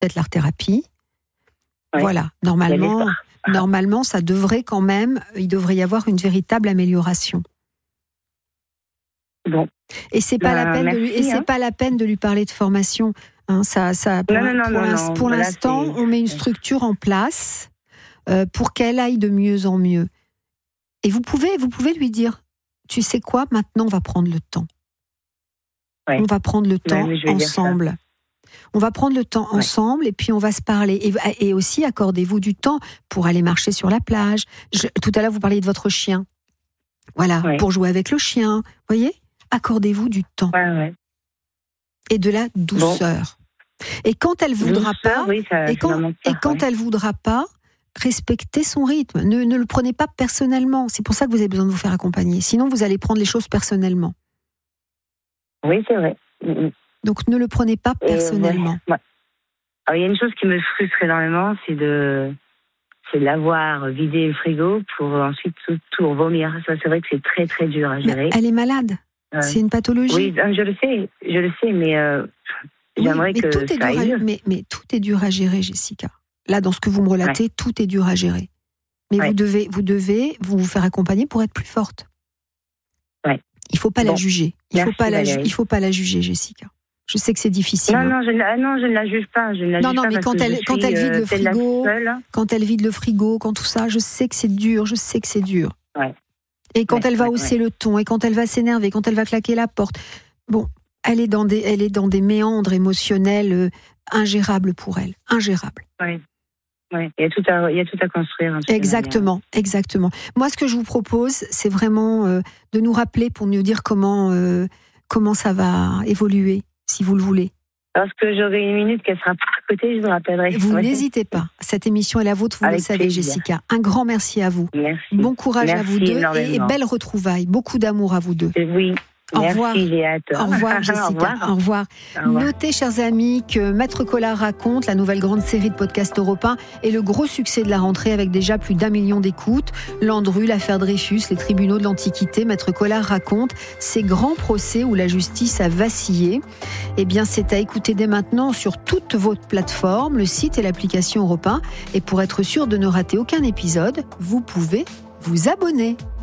peut-être l'art-thérapie. Ouais. Voilà, normalement, ça devrait quand même, il devrait y avoir une véritable amélioration. Bon. Et c'est pas la peine pas la peine de lui parler de formation. Hein, pour l'instant, on met une structure en place pour qu'elle aille de mieux en mieux. Et vous pouvez lui dire, tu sais quoi, maintenant on va prendre le temps. Ouais. On va prendre le temps ensemble. On va prendre le temps ensemble et puis on va se parler. Et aussi, accordez-vous du temps pour aller marcher sur la plage. Tout à l'heure, vous parliez de votre chien. Voilà, pour jouer avec le chien. Vous voyez ? Accordez-vous du temps. Et de la douceur. Bon. Et quand elle voudra elle voudra pas, respectez son rythme. Ne le prenez pas personnellement. C'est pour ça que vous avez besoin de vous faire accompagner. Sinon, vous allez prendre les choses personnellement. Oui, c'est vrai. Donc, ne le prenez pas personnellement. Alors, il y a une chose qui me frustre énormément, c'est de l'avoir vidé le frigo pour ensuite tout vomir. Ça, c'est vrai que c'est très, très dur à gérer. Mais elle est malade. C'est une pathologie. Oui, je le sais, mais j'aimerais que ça aille. Mais tout est dur à gérer, Jessica. Là, dans ce que vous me relatez, tout est dur à gérer. Mais vous devez vous faire accompagner pour être plus forte. Il ne faut pas la juger. Il faut pas la juger, Jessica. Je sais que c'est difficile. Non, je ne la juge pas. Mais quand elle vide le frigo, quand elle vide le frigo, quand tout ça, je sais que c'est dur. Ouais. Et quand elle va hausser le ton, et quand elle va s'énerver, quand elle va claquer la porte, bon, elle est dans des méandres émotionnels ingérables pour elle, ingérables. Oui. Il y a tout à construire. Exactement. Moi, ce que je vous propose, c'est vraiment de nous rappeler pour nous dire comment ça va évoluer, si vous le voulez. Lorsque j'aurai une minute qu'elle sera pas à côté, je vous rappellerai. Vous n'hésitez pas. Cette émission est la vôtre, vous le savez, plaisir. Jessica. Un grand merci à vous. Merci. Bon courage à vous deux et belles retrouvailles. Beaucoup d'amour à vous deux. Oui. Au revoir. Au revoir, Jessica. Au revoir. Notez, chers amis, que Maître Colard raconte, la nouvelle grande série de podcasts européens, est le gros succès de la rentrée avec déjà plus d'1 million d'écoutes. Landru, l'affaire Dreyfus, les tribunaux de l'Antiquité. Maître Colard raconte ces grands procès où la justice a vacillé. Eh bien, c'est à écouter dès maintenant sur toutes vos plateformes, le site et l'application Europe 1. Et pour être sûr de ne rater aucun épisode, vous pouvez vous abonner.